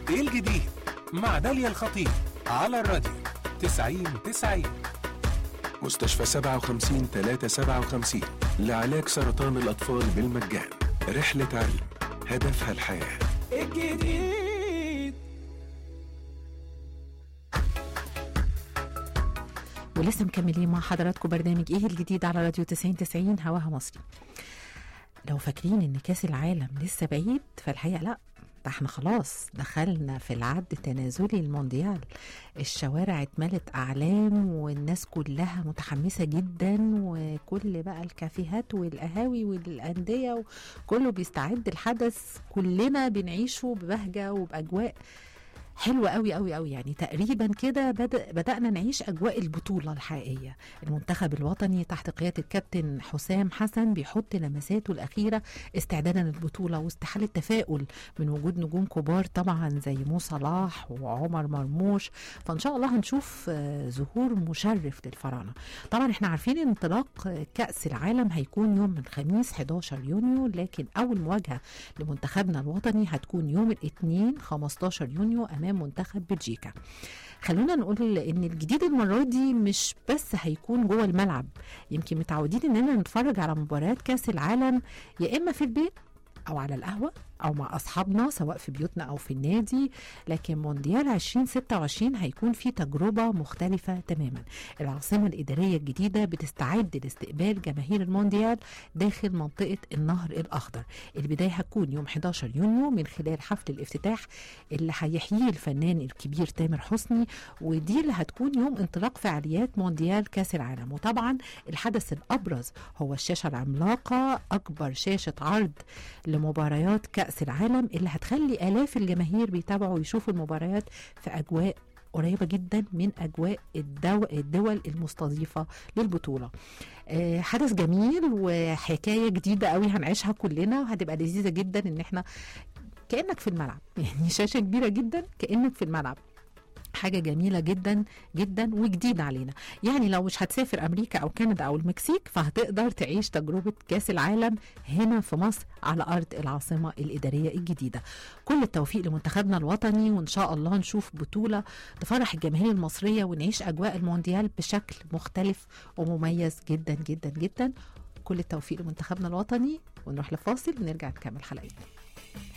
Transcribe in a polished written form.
ايه الجديد مع داليا الخطيب على الراديو 90-90. مستشفى 57-357 لعلاج سرطان الأطفال بالمجان. رحلة علم هدفها الحياة. الجديد. ولسه مكملين مع حضراتكم برنامج ايه الجديد على راديو 90-90 هواها مصري. لو فاكرين ان كاس العالم لسه بعيد، فالحقيقة لا، ده احنا خلاص دخلنا في العد التنازلي المونديال. الشوارع اتملت اعلام والناس كلها متحمسة جدا، وكل بقى الكافيهات والقهاوي والاندية وكله بيستعد الحدث، كلنا بنعيشه ببهجة وبأجواء حلوة قوي قوي قوي. يعني تقريبا كده بدأنا نعيش أجواء البطولة الحقيقية. المنتخب الوطني تحت قيادة الكابتن حسام حسن بيحط لمساته الأخيرة استعدادا للبطولة، واستحالة التفاؤل من وجود نجوم كبار طبعا زي مو صلاح وعمر مرموش. فإن شاء الله هنشوف ظهور مشرف للفراعنة. طبعا احنا عارفين ان انطلاق كأس العالم هيكون يوم الخميس 11 يونيو، لكن أول مواجهة لمنتخبنا الوطني هتكون يوم الاثنين 15 يونيو أمام منتخب بلجيكا. خلونا نقول ان الجديد المرة دي مش بس هيكون جوه الملعب. يمكن متعودين اننا نتفرج على مباريات كاس العالم يا اما في البيت او على القهوة او مع اصحابنا سواء في بيوتنا او في النادي، لكن مونديال 2026 هيكون في تجربة مختلفة تماما. العاصمة الإدارية الجديدة بتستعد لاستقبال جماهير المونديال داخل منطقة النهر الأخضر. البداية هتكون يوم 11 يونيو من خلال حفل الافتتاح اللي هيحييه الفنان الكبير تامر حسني، ودي اللي هتكون يوم انطلاق فعاليات مونديال كاس العالم. وطبعا الحدث الأبرز هو الشاشة العملاقة، أكبر شاشة عرض لمباريات كأس العالم اللي هتخلي آلاف الجماهير بيتابعوا ويشوفوا المباريات في أجواء قريبة جدا من أجواء الدول المستضيفة للبطولة. حدث جميل وحكاية جديدة قوي هنعيشها كلنا، وهتبقى لذيذة جدا ان احنا كأنك في الملعب. يعني شاشة كبيرة جدا كأنك في الملعب، حاجة جميلة جدا جدا وجديدة علينا. يعني لو مش هتسافر أمريكا أو كندا أو المكسيك، فهتقدر تعيش تجربة كاس العالم هنا في مصر على أرض العاصمة الإدارية الجديدة. كل التوفيق لمنتخبنا الوطني، وإن شاء الله نشوف بطولة تفرح الجماهير المصرية ونعيش أجواء المونديال بشكل مختلف ومميز جدا جدا جدا. كل التوفيق لمنتخبنا الوطني، ونروح لفاصل ونرجع نكمل حلقتنا.